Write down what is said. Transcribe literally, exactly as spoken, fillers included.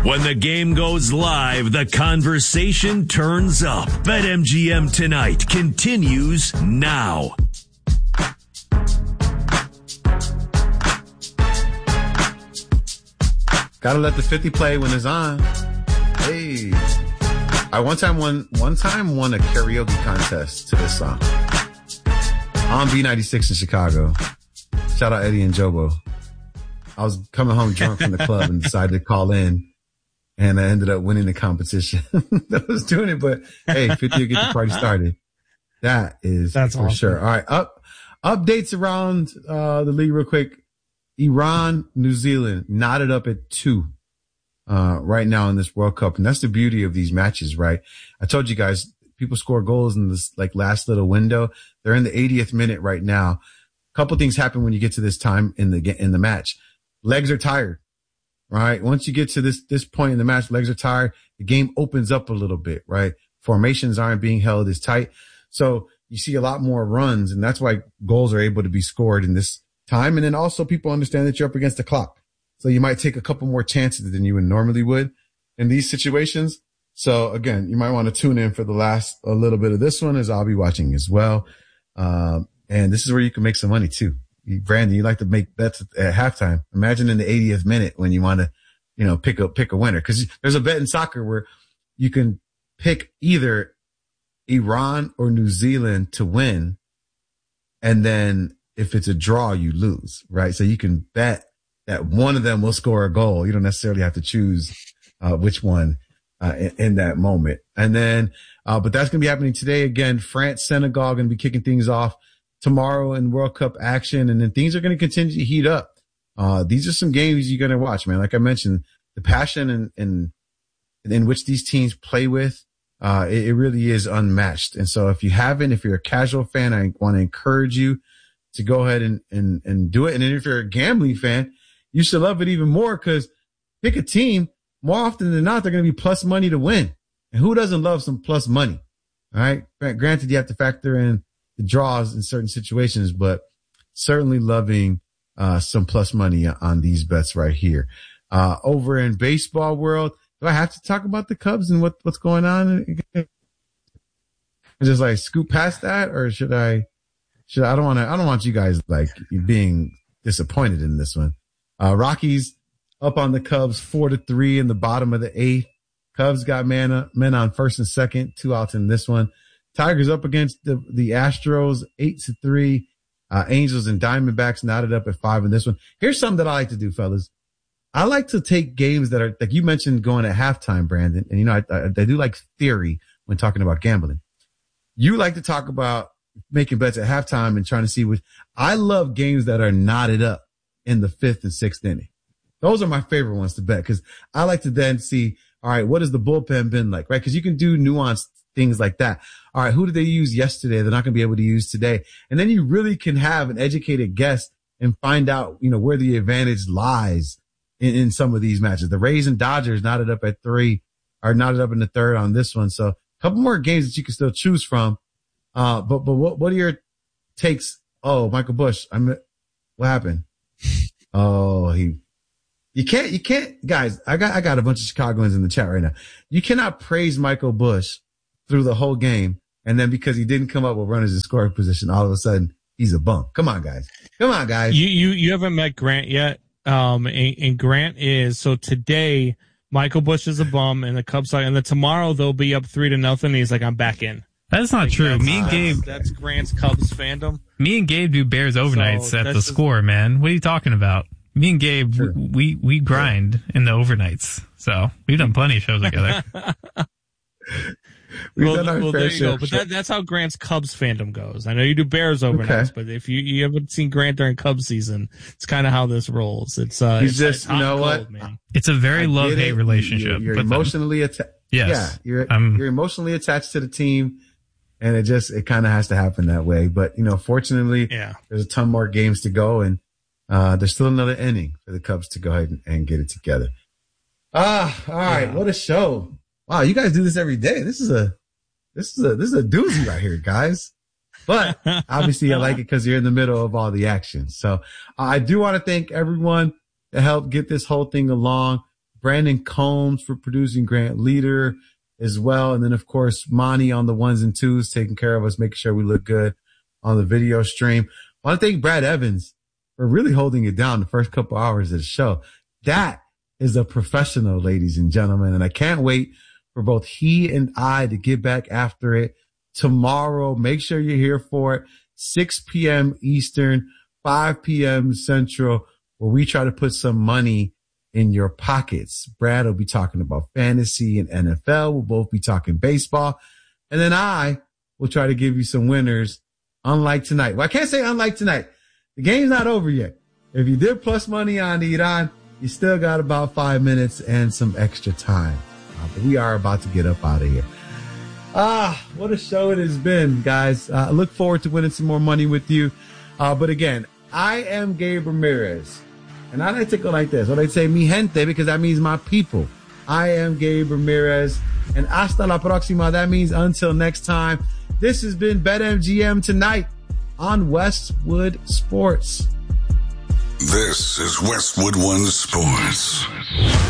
When the game goes live, the conversation turns up. BetMGM Tonight continues now. Gotta let the fifty play when it's on. Hey. I one time won, one time won a karaoke contest to this song. On B ninety-six in Chicago. Shout out Eddie and Jobo. I was coming home drunk from the club and decided to call in, and I ended up winning the competition. I was doing it, but hey, fifty will get the party started. That is That's for awesome. sure. All right. Up, updates around, uh, the league real quick. Iran, New Zealand knotted up at two, uh, right now in this World Cup. And that's the beauty of these matches, right? I told you guys, people score goals in this like last little window. They're in the eightieth minute right now. A couple things happen when you get to this time in the, in the match. Legs are tired, right? Once you get to this, this point in the match, legs are tired. The game opens up a little bit, right? Formations aren't being held as tight. So you see a lot more runs, and that's why goals are able to be scored in this time. And then also people understand that you're up against the clock. So you might take a couple more chances than you would normally would in these situations. So again, you might want to tune in for the last, a little bit of this one, as I'll be watching as well. Um, and this is where you can make some money too. Brandon, you like to make bets at halftime. Imagine in the eightieth minute when you want to, you know, pick a, pick a winner. Cause there's a bet in soccer where you can pick either Iran or New Zealand to win. And then if it's a draw, you lose, right? So you can bet that one of them will score a goal. You don't necessarily have to choose, uh, which one, uh, in, in that moment. And then, uh, but that's going to be happening today. Again, France, Senegal going to be kicking things off tomorrow in World Cup action. And then things are going to continue to heat up. Uh, these are some games you're going to watch, man. Like I mentioned, the passion and, and, in which these teams play with, uh, it, it really is unmatched. And so if you haven't, if you're a casual fan, I want to encourage you to go ahead and, and, and do it. And then if you're a gambling fan, you should love it even more, because pick a team. More often than not, they're going to be plus money to win. And who doesn't love some plus money? All right. Granted, you have to factor in the draws in certain situations, but certainly loving, uh, some plus money on these bets right here. Uh, over in baseball world, do I have to talk about the Cubs and what, what's going on? Just like scoop past that, or should I, should I, I don't want to, I don't want you guys like being disappointed in this one. Uh, Rockies up on the Cubs four to three in the bottom of the eighth. Cubs got men, men on first and second, two outs in this one. Tigers up against the, the Astros eight to three. Uh, Angels and Diamondbacks knotted up at five in this one. Here's something that I like to do, fellas. I like to take games that are, like you mentioned, going at halftime, Brandon. And, you know, I, I, I do like theory when talking about gambling. You like to talk about making bets at halftime and trying to see which. I love games that are knotted up in the fifth and sixth inning. Those are my favorite ones to bet, because I like to then see, all right, what has the bullpen been like, right? Because you can do nuanced things like that. All right, who did they use yesterday they're not going to be able to use today? And then you really can have an educated guess and find out, you know, where the advantage lies in, in some of these matches. The Rays and Dodgers knotted up at three, are knotted up in the third on this one. So a couple more games that you can still choose from. Uh, but, but what, what are your takes? Oh, Michael Busch. I'm, what happened? Oh, he, you can't, you can't, guys, I got, I got a bunch of Chicagoans in the chat right now. You cannot praise Michael Busch through the whole game, and then because he didn't come up with runners in scoring position, all of a sudden he's a bum. Come on, guys. Come on, guys. You, you, you haven't met Grant yet. Um, and, and Grant is, so today, Michael Busch is a bum and the Cubs, and then tomorrow they'll be up three to nothing. And he's like, I'm back in. That's not like, true. That's, me and Gabe. That's, that's Grant's Cubs fandom. Me and Gabe do Bears overnights so at the just, score, man. What are you talking about? Me and Gabe, sure. we, we grind sure. in the overnights. So we've done plenty of shows together. well, well there you go. But that, that's how Grant's Cubs fandom goes. I know you do Bears overnights, okay. but if you, you haven't seen Grant during Cubs season, it's kind of how this rolls. It's, uh, He's it's, just, it's you know cold, what? Man. It's a very love-hate relationship. You're, you're emotionally attached. Yes. Yeah. You're, um, you're emotionally attached to the team. And it just, it kind of has to happen that way. But, you know, fortunately, yeah. there's a ton more games to go, and, uh, there's still another inning for the Cubs to go ahead and, and get it together. Ah, all right. Yeah. What a show. Wow. You guys do this every day. This is a, this is a, this is a doozy right here, guys. But obviously I like it because you're in the middle of all the action. So uh, I do want to thank everyone that helped get this whole thing along. Brandon Combs for producing, Grant Leader as well. And then, of course, Monty on the ones and twos, taking care of us, making sure we look good on the video stream. I want to thank Brad Evans for really holding it down the first couple hours of the show. That is a professional, ladies and gentlemen. And I can't wait for both he and I to get back after it tomorrow. Make sure you're here for it. six p.m. Eastern, five p.m. Central, where we try to put some money in your pockets. Brad will be talking about fantasy and N F L. We'll both be talking baseball. And then I will try to give you some winners, unlike tonight. Well, I can't say unlike tonight. The game's not over yet. If you did plus money on Iran, you still got about five minutes and some extra time. Uh, but we are about to get up out of here. Ah, what a show it has been, guys. I uh, look forward to winning some more money with you. Uh, but again, I am Gabe Ramirez. And I like to go like this. Or they say mi gente, because that means my people. I am Gabe Ramirez. And hasta la próxima. That means until next time. This has been BetMGM Tonight on Westwood Sports. This is Westwood One Sports.